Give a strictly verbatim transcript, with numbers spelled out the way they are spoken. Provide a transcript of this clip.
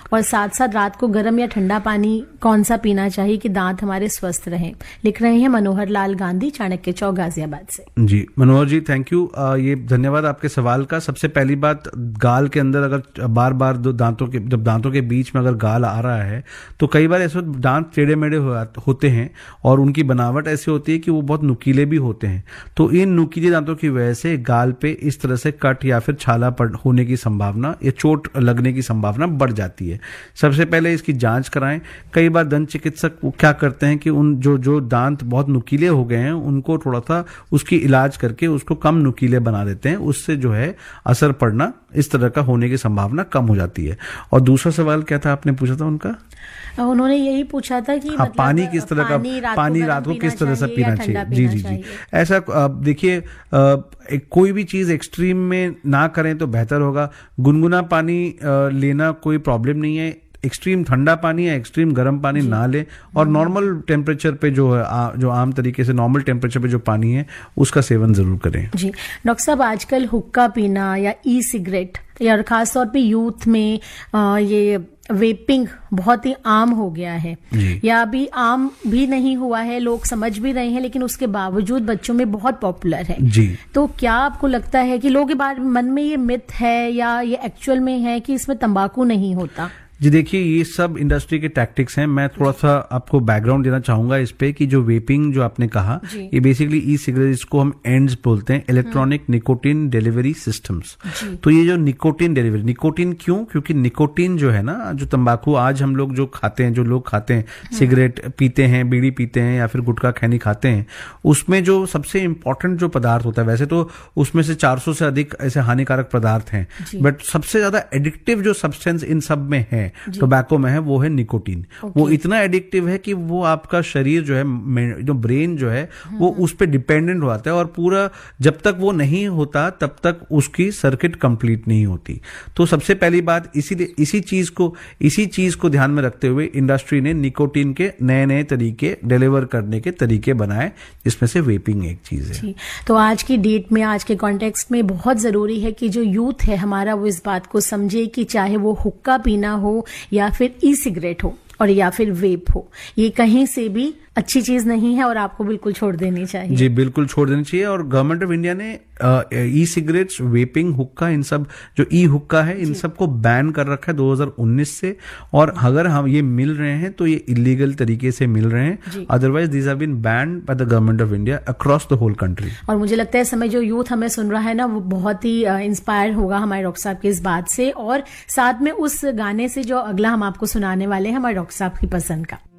और साथ साथ रात को गर्म या ठंडा पानी कौन सा पीना चाहिए कि दांत हमारे स्वस्थ रहें। लिख रहे हैं मनोहर लाल गांधी, चाणक्य चौक, गाजियाबाद से। जी मनोहर जी, थैंक यू। ये धन्यवाद आपके सवाल का। सबसे पहली बात, गाल के अंदर अगर बार बार दो दांतों के जब दांतों के बीच में अगर गाल आ रहा है तो कई बार ऐसे दांत टेढ़े मेढ़े होते हैं और उनकी बनावट ऐसी होती है कि वो बहुत नुकीले भी होते हैं। तो इन नुकीले दांतों की वजह से गाल पे इस तरह से कट या फिर छाला पड़ होने की संभावना या चोट लगने की संभावना बढ़ जाती है। सबसे पहले इसकी जांच कराएं। कई बार दंत चिकित्सक क्या करते हैं कि उन जो जो दांत बहुत नुकीले हो गए हैं उनको थोड़ा सा उसकी इलाज करके उसको कम नुकीले बना देते हैं। उससे जो है असर पड़ना, इस तरह का होने की संभावना कम हो जाती है। और दूसरा सवाल क्या था आपने पूछा था उनका? उन्होंने यही पूछा था कि हाँ, मतलब पानी किस तरह का पानी रात को किस तरह से पीना चाहिए। जी जी जी ऐसा देखिए, कोई भी चीज एक्सट्रीम में ना करें तो बेहतर होगा। गुनगुना पानी लेना कोई प्रॉब्लम नहीं है। एक्सट्रीम ठंडा पानी या एक्सट्रीम गर्म पानी ना ले और नॉर्मल टेम्परेचर पे जो है आ, जो आम तरीके से नॉर्मल टेम्परेचर पे जो पानी है उसका सेवन जरूर करें। जी डॉक्टर साहब, आजकल हुक्का पीना या ई सिगरेट या खासतौर पे यूथ में आ, ये वेपिंग बहुत ही आम हो गया है, या अभी आम भी नहीं हुआ है, लोग समझ भी रहे हैं, लेकिन उसके बावजूद बच्चों में बहुत पॉपुलर है। जी तो क्या आपको लगता है कि लोगों के बारे मन में ये मिथ है या ये एक्चुअल में है कि इसमें तंबाकू नहीं होता? जी देखिए, ये सब इंडस्ट्री के टैक्टिक्स हैं। मैं थोड़ा सा आपको बैकग्राउंड देना चाहूंगा इस पे कि जो वेपिंग जो आपने कहा, ये बेसिकली ई सिगरेट, इसको हम एंड्स बोलते हैं, इलेक्ट्रॉनिक निकोटिन डिलीवरी सिस्टम्स। तो ये जो निकोटिन डिलीवरी, निकोटिन क्यों? क्योंकि निकोटिन जो है ना, जो तंबाकू आज हम लोग जो खाते हैं, जो लोग खाते हैं, सिगरेट पीते हैं, बीड़ी पीते हैं या फिर गुटखा खैनी खाते हैं, उसमें जो सबसे इंपॉर्टेंट जो पदार्थ होता है, वैसे तो उसमें से चार सौ से अधिक ऐसे हानिकारक पदार्थ हैं, बट सबसे ज्यादा एडिक्टिव जो सब्सटेंस इन सब में है, टोबैको में है, वो है निकोटीन। वो इतना एडिक्टिव है कि वो आपका शरीर जो है, जो ब्रेन जो है, वो उस पर डिपेंडेंट हो जाता है और पूरा जब तक वो नहीं होता तब तक उसकी सर्किट कंप्लीट नहीं होती। तो सबसे पहली बात, इसीलिए इसी चीज को इसी चीज को ध्यान में रखते हुए इंडस्ट्री ने निकोटीन के नए नए तरीके डिलीवर करने के तरीके बनाए, जिसमें से वेपिंग एक चीज है। तो आज की डेट में, आज के कॉन्टेक्स्ट में बहुत जरूरी है कि जो यूथ है हमारा, वो इस बात को समझे कि चाहे वो हुक्का पीना हो या फिर ई सिगरेट हो और या फिर वेप हो, ये कहीं से भी अच्छी चीज नहीं है और आपको बिल्कुल छोड़ देनी चाहिए। जी बिल्कुल छोड़ देनी चाहिए। और गवर्नमेंट ऑफ इंडिया ने ई सिगरेट्स, वेपिंग, हुक्का, इन सब जो ई हुक्का है, इन सब को बैन कर रखा है दो हज़ार उन्नीस से। और अगर हम ये मिल रहे हैं तो ये इलीगल तरीके से मिल रहे हैं, otherwise these have been band by the government of India across the whole country. और मुझे लगता है इस समय जो यूथ हमें सुन रहा है ना, वो बहुत ही इंस्पायर होगा हमारे डॉक्टर साहब की इस बात से, और साथ में उस गाने से जो अगला हम आपको सुनाने वाले हैं हमारे डॉक्टर साहब की पसंद का।